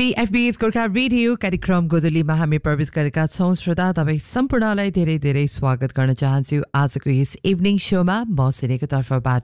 PFB's Gorkha radio कार्यक्रम गोधुलीमा हामी प्रवेश गरेका छौं। श्रोता तपाईं सम्पूर्णलाई धेरै धेरै स्वागत गर्न चाहन्छु आजको यस इभिनिङ शोमा म सिनेको तर्फबाट।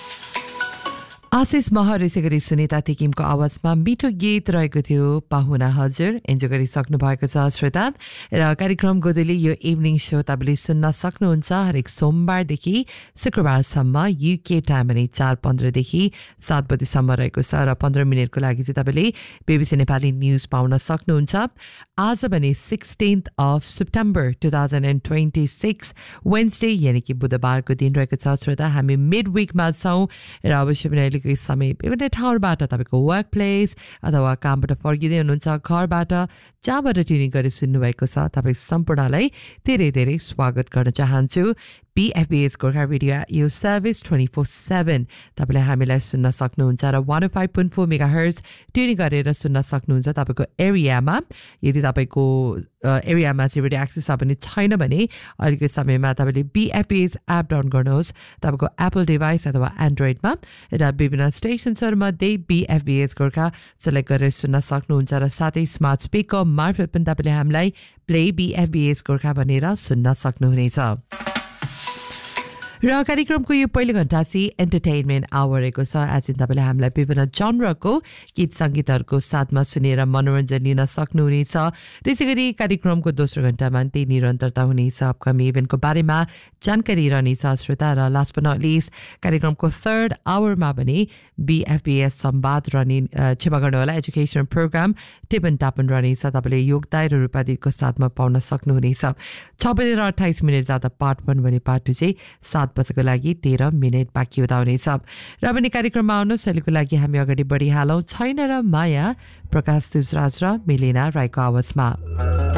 आशिष महर यसैगरी सुनिता तिकिमको आवाजमा मिठो गीत रहेको थियो पाहुना हजुर। इन्जोय गरिसक्नु भएको छ श्रोता। र कार्यक्रम गोधुली यो इभिनिङ शो तपाईँले सुन्न सक्नुहुन्छ हरेक सोमबारदेखि शुक्रबारसम्म UK टाइम अनि 4:15 देखि 7 बजेसम्म रहेको छ। र 15 मिनटको लागि चाहिँ तपाईँले BBC नेपाली न्युज पाउन सक्नुहुन्छ। आज भने 16th of September 2026 वेन्सडे यानि कि बुधबारको दिन रहेको छ श्रोता। हामी मिड विकमा छौँ र अवश्य पनि समय विभिन्न ठाउँबाट तपाईँको वर्क प्लेस अथवा कामबाट फर्किँदै हुनुहुन्छ, घरबाट जहाँबाट ट्युनिङ गरी सुन्नुभएको छ तपाईँ सम्पूर्णलाई धेरै धेरै स्वागत गर्न चाहन्छु। PFB's गोर्खा रेडियो यो सर्भिस 24/7 तपाईँले हामीलाई सुन्न सक्नुहुन्छ र 105.4 मेगाहर्ज ट्युनिङ गरेर सुन्न सक्नुहुन्छ तपाईँको एरियामा। यदि तपाईँको एरियामा चाहिँ रेडियो एक्सेस पनि छैन भने अहिलेको समयमा तपाईँले PFB's एप डाउन गर्नुहोस् तपाईँको एप्पल डिभाइस अथवा एन्ड्रोइडमा र विभिन्न स्टेसन्सहरूमध्ये PFB's गोर्खा सेलेक्ट गरेर सुन्न सक्नुहुन्छ र साथै स्मार्ट स्पिकर मार्फत पनि तपाईँले हामीलाई प्ले PFB's गोर्खा भनेर सुन्न सक्नुहुनेछ। र कार्यक्रमको यो पहिलो घण्टा चाहिँ एन्टरटेनमेन्ट आवर रहेको छ। आज तपाईँले हामीलाई विभिन्न जनरको गीत सङ्गीतहरूको साथमा सुनेर मनोरञ्जन लिन सक्नुहुनेछ। त्यसै गरी कार्यक्रमको दोस्रो घण्टामा त्यही निरन्तरता हुनेछ, अपकमिङ इभेन्टको बारेमा जानकारी रहनेछ श्रोता। र लास्ट बट नट लिस्ट कार्यक्रमको थर्ड आवरमा भने BFBS संवाद रहने क्षमा गर्नुहोला एजुकेसन प्रोग्राम टिपन टापन रहनेछ। तपाईँले योगदाय र रूपादिको साथमा पाउन सक्नुहुनेछ। 6:28 जाँदा पार्ट 1 भने पार्ट 2 चाहिँ 7 बजेको लागि 13 मिनट बाँकी हुँदा हुनेछ। र पनि कार्यक्रममा आउनुहोस्। अहिलेको लागि हामी अगाडि बढिहालौँ छैन र माया प्रकाश तुजराज र मिलिना राईको आवाजमा।